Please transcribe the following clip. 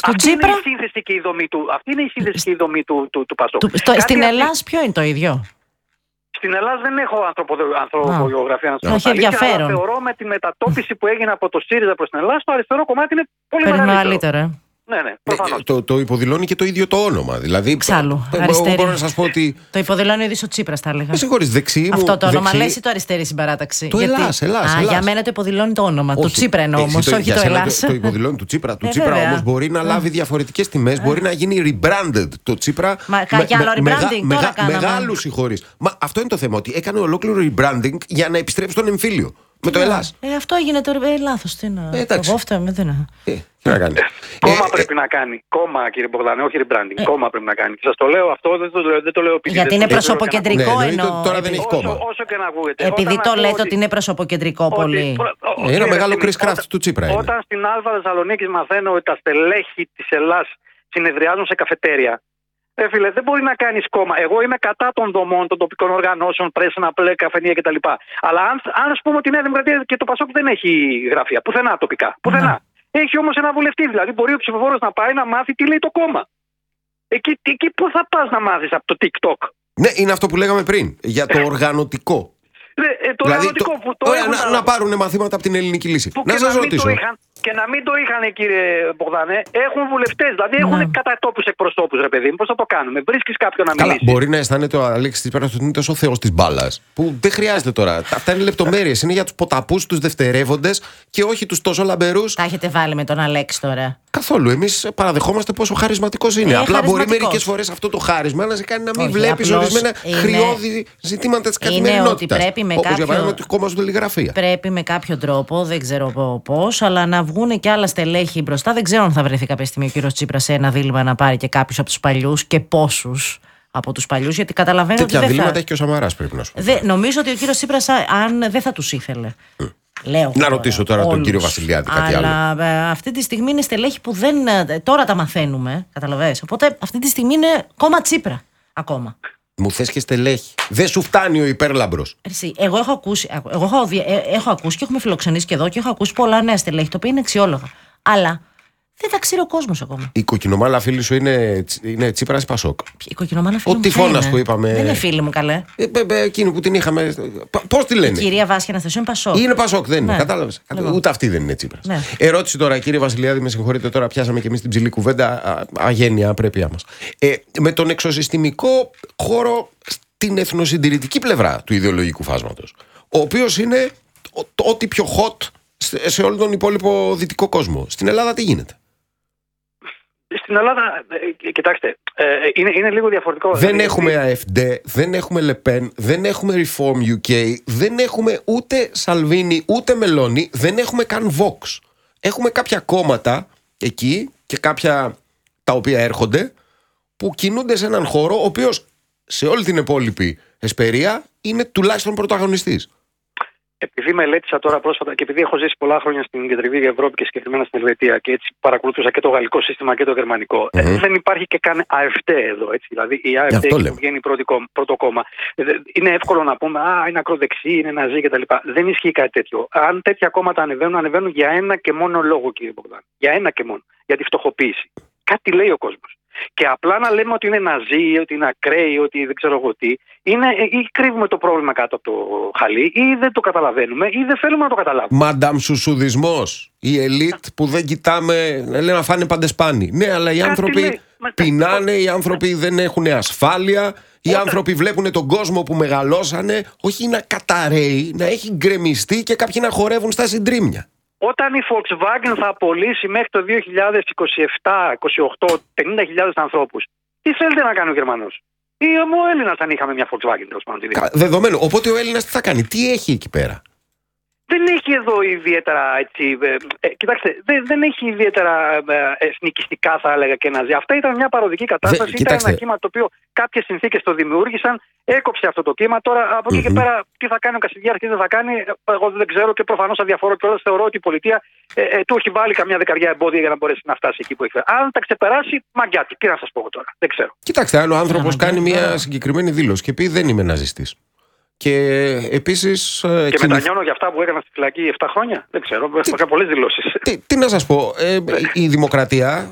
Αυτή Τσίπρα. είναι η σύνθεση και η δομή του. Αυτή είναι η σύνθεση και η δομή του Πασόκ. Στην Ελλάδα ποιο είναι το ίδιο? Στην Ελλάδα δεν έχω ανθρωπογεωγραφία να σας πω. Αλλά θεωρώ με τη μετατόπιση που έγινε από το ΣΥΡΙΖΑ προς την Ελλάδα, το αριστερό κομμάτι είναι πολύ μεγαλύτερο. Ναι, προφανώς. Το υποδηλώνει και το ίδιο το όνομα. Δηλαδή, εξάλλου, εγώ μπορώ να σας πω ότι. Το υποδηλώνει ο ίδιος ο Τσίπρας, τα έλεγα. Με συγχωρείς, δεξί μου. Αυτό το όνομα λέει ή το αριστερή συμπαράταξη? Το Ελλάς. Για μένα το υποδηλώνει το όνομα. Το Τσίπρα εννοώ όμως, όχι το Ελλάς. Το υποδηλώνει του Τσίπρα. Του Τσίπρα όμως μπορεί να λάβει διαφορετικές τιμές, μπορεί να γίνει rebranded το Τσίπρα. Για άλλο rebranding τώρα κάναμε. Μεγάλους συγχωρείς. Μα αυτό είναι το θέμα, ότι έκανε ολόκληρο rebranding για να επιστρέψει στον εμφύλιο. Με το Ελλάς. Αυτό έγινε τώρα. Λάθος. Τι να. Εγώ φταίω. Τι να κάνει. Κόμμα πρέπει να κάνει. Κόμμα, κύριε Μπογδάνε, όχι rebranding. Κόμμα πρέπει να κάνει. Και σας το λέω αυτό, δεν το λέω επειδή. Γιατί είναι προσωποκεντρικό εννοώ. Τώρα δεν έχει κόμμα. Όσο και να ακούγεται. Επειδή το λέτε ότι είναι προσωποκεντρικό πολύ. Είναι ένα μεγάλο Chris Craft του Τσίπρα. Όταν στην Αλφα Θεσσαλονίκης μαθαίνω ότι τα στελέχη της Ελλάς συνεδριάζουν σε καφετέρια. Φίλε, δεν μπορεί να κάνεις κόμμα. Εγώ είμαι κατά των δομών, των τοπικών οργανώσεων, πρέσινα, πλέ, καφενεία κτλ. Αλλά αν ας πούμε ότι η Νέα Δημοκρατία και το Πασόκ δεν έχει γραφεία, πουθενά τοπικά. Πουθενά. Έχει όμως ένα βουλευτή. Δηλαδή μπορεί ο ψηφοφόρος να πάει να μάθει τι λέει το κόμμα. Εκεί πού θα πας να μάθεις από το TikTok? Ναι, είναι αυτό που λέγαμε πριν. Για το οργανωτικό. Δηλαδή, να πάρουν μαθήματα από την ελληνική λύση. Να σας ρωτήσω. Και να μην το είχαν, κύριε Μπογδάνε, έχουν βουλευτές. Δηλαδή έχουν κατά τόπους εκπροσώπους, ρε παιδί μου. Πώς θα το κάνουμε? Βρίσκεις κάποιον να μιλήσει. Μπορεί να αισθάνεται ο Αλέξης Τσίπρας ότι είναι τόσο θεός της μπάλας, που δεν χρειάζεται τώρα. Αυτά είναι λεπτομέρειες. Είναι για τους ποταπούς, τους δευτερεύοντες και όχι τους τόσο λαμπερούς. Τα έχετε βάλει με τον Αλέξη τώρα? Καθόλου. Εμείς παραδεχόμαστε πόσο χαρισματικός είναι. Απλά μπορεί μερικές φορές αυτό το χάρισμα να σε κάνει να μην βλέπεις ορισμένα χρειώδη ζητήματα της καθημερινότητας. Όπως για παράδειγμα το κόμμα σου τελεγραφία. Πρέπει με κάποιο τρόπο, δεν ξέρω πώς, αλλά να βγουν και άλλα στελέχη μπροστά. Δεν ξέρω αν θα βρεθεί κάποια στιγμή ο κύριος Τσίπρας σε ένα δίλημμα να πάρει και κάποιους από τους παλιούς και πόσους από τους παλιούς, γιατί καταλαβαίνω ότι. Τέτοια δίλημματα έχει και ο Σαμαράς, πρέπει να σου πω. Νομίζω ότι ο κύριος Τσίπρας, αν δεν θα τους ήθελε. Να ρωτήσω τώρα τον κύριο Βασιλιάδη κάτι άλλο. Αλλά αυτή τη στιγμή είναι στελέχη που δεν. Τώρα τα μαθαίνουμε, καταλαβαίνεις. Οπότε αυτή τη στιγμή είναι κόμμα Τσίπρα ακόμα. Μου θες και στελέχη. Δεν σου φτάνει ο υπέρλαμπρος. Εγώ έχω ακούσει και έχουμε φιλοξενήσει και εδώ και έχω ακούσει πολλά νέα στελέχη, τα οποία είναι αξιόλογα. Αλλά δεν τα ξέρει ο κόσμος ακόμα. Η κοκκινομάλα φίλη σου είναι Τσίπρας Πασόκ. Η κοκκινομάλα φίλη μου. Ο τυφώνας που είπαμε. Δεν είναι φίλη μου, καλέ. Εκείνη που την είχαμε. Πώς τη λένε? Η κυρία Βάσια Αναστασίου είναι Πασόκ. Είναι Πασόκ, δεν είναι. Κατάλαβες. Ούτε αυτή δεν είναι Τσίπρας. Ναι. Ερώτηση τώρα, κύριε Βασιλιάδη, με συγχωρείτε τώρα, πιάσαμε και εμείς την ψηλή κουβέντα. Αγένεια, απρέπειά μας. Με τον εξωσυστημικό χώρο στην εθνοσυντηρητική πλευρά του ιδεολογικού φάσματος, ο οποίος είναι ό,τι πιο hot σε όλο τον υπόλοιπο δυτικό κόσμο. Στην Ελλάδα τι γίνεται? Στην Ελλάδα, κοιτάξτε, είναι λίγο διαφορετικό. Δεν έχουμε AFD, δεν έχουμε Λεπέν, δεν έχουμε Reform UK, δεν έχουμε ούτε Σαλβίνι, ούτε Μελώνη, δεν έχουμε καν Vox. Έχουμε κάποια κόμματα εκεί και κάποια τα οποία έρχονται που κινούνται σε έναν χώρο ο οποίος σε όλη την υπόλοιπη εσπερία είναι τουλάχιστον πρωταγωνιστής. Επειδή μελέτησα τώρα πρόσφατα και επειδή έχω ζήσει πολλά χρόνια στην Κεντρική Ευρώπη και συγκεκριμένα στην Ελβετία και έτσι παρακολουθούσα και το γαλλικό σύστημα και το γερμανικό, δεν υπάρχει και καν AfD εδώ. Έτσι. Δηλαδή η AfD που βγαίνει πρώτο κόμμα. Είναι εύκολο να πούμε είναι ακροδεξί, είναι ναζί κτλ. Δεν ισχύει κάτι τέτοιο. Αν τέτοια κόμματα ανεβαίνουν για ένα και μόνο λόγο, κύριε Μπογδάν. Για ένα και μόνο. Για τη φτωχοποίηση. Κάτι λέει ο κόσμος. Και απλά να λέμε ότι είναι ναζί, ότι είναι ακραίοι, ότι δεν ξέρω εγώ τι, ή κρύβουμε το πρόβλημα κάτω από το χαλί, ή δεν το καταλαβαίνουμε, ή δεν θέλουμε να το καταλάβουμε. Μαντάμ σουσουδισμός. Η ελίτ που δεν κοιτάμε, λέει να φάνε παντεσπάνι. Ναι, αλλά οι άνθρωποι πεινάνε, οι άνθρωποι δεν έχουν ασφάλεια, οι άνθρωποι βλέπουν τον κόσμο που μεγαλώσανε, όχι να καταραίει, να έχει γκρεμιστεί και κάποιοι να χορεύουν στα συντρίμμια. Όταν η Volkswagen θα απολύσει μέχρι το 2027-2028 50.000 ανθρώπους, τι θέλετε να κάνει ο Γερμανός? Ή ο Έλληνας, αν είχαμε μια Volkswagen, τέλος πάντων. Δεδομένο. Οπότε ο Έλληνας τι θα κάνει, τι έχει εκεί πέρα? Δεν έχει εδώ ιδιαίτερα έτσι. Κοιτάξτε, δεν έχει ιδιαίτερα εθνικιστικά, θα έλεγα, και ναζί. Αυτά ήταν μια παροδική κατάσταση. Ήταν ένα κύμα το οποίο κάποιες συνθήκες το δημιούργησαν, έκοψε αυτό το κύμα. Τώρα από εκεί και πέρα, τι θα κάνει ο Κασιδιάρης, τι δεν θα κάνει, εγώ δεν ξέρω και προφανώς αδιαφορώ κιόλας. Θεωρώ ότι η πολιτεία του έχει βάλει καμιά δεκαριά εμπόδια για να μπορέσει να φτάσει εκεί που έχει φτάσει. Αν τα ξεπεράσει, μαγκιά του. Τι να σας πω τώρα, δεν ξέρω. Κοιτάξτε, αν ο άνθρωπος κάνει μια συγκεκριμένη δήλωση και πει δεν είμαι ναζιστής. Και επίσης. Και μετανιώνω για αυτά που έκανα στη φυλακή 7 χρόνια. Δεν ξέρω. Έχω πολλές δηλώσεις. Τι να σας πω. Η δημοκρατία